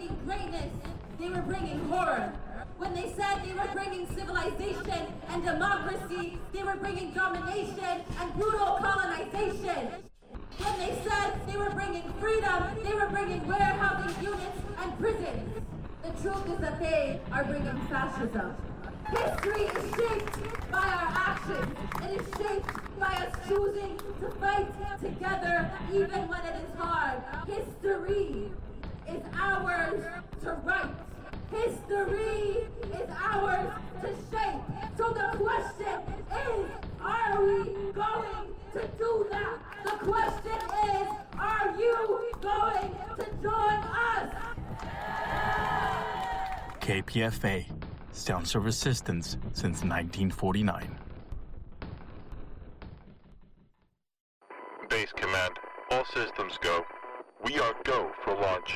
bringing greatness, they were bringing horror. When they said they were bringing civilization and democracy, they were bringing domination and brutal colonization. When they said they were bringing freedom, they were bringing warehousing units and prisons. The truth is that they are bringing fascism. History is shaped by our actions. It is shaped by us choosing to fight together even when it is hard. History is ours to write. History is ours to shape. So the question is, are we going to do that? The question is, are you going to join us? KPFA, Sounds of Resistance since 1949. Base Command, all systems go. We are go for launch.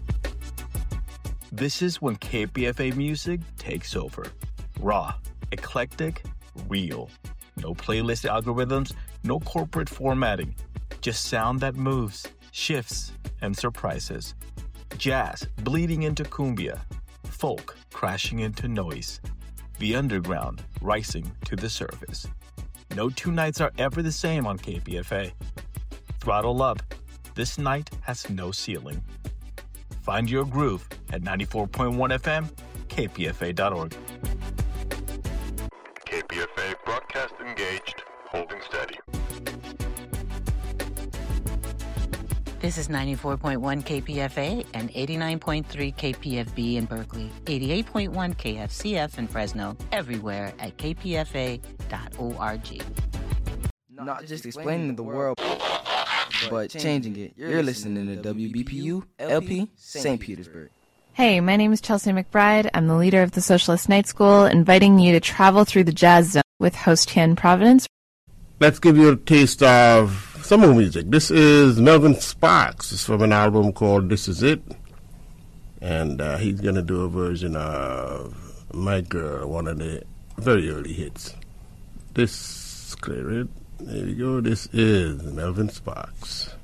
This is when KPFA music takes over. Raw, eclectic, real. No playlist algorithms, no corporate formatting. Just sound that moves, shifts, and surprises. Jazz bleeding into cumbia. Folk crashing into noise. The underground rising to the surface. No two nights are ever the same on KPFA. Throttle up. This night has no ceiling. Find your groove at 94.1 FM, kpfa.org. KPFA broadcast engaged, holding steady. This is 94.1 KPFA and 89.3 KPFB in Berkeley, 88.1 KFCF in Fresno, everywhere at kpfa.org. Not just explaining the world, but changing it. You're listening to WBPU LP St. Petersburg. Hey, my name is Chelsea McBride. I'm the leader of the Socialist Night School, inviting you to travel through the jazz zone with host Ken Providence. Let's give you a taste of some more music. This is Melvin Sparks. It's from an album called This Is It. And he's going to do a version of My Girl, one of the very early hits. Clear it. There we go. This is Melvin Sparks.